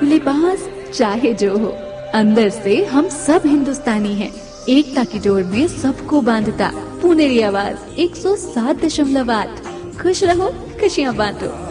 लिबास चाहे जो हो, अंदर से हम सब हिंदुस्तानी हैं। एकता की डोर में सबको बांधता पुनेरी आवाज 107.8। खुश रहो, खुशियाँ बांटो।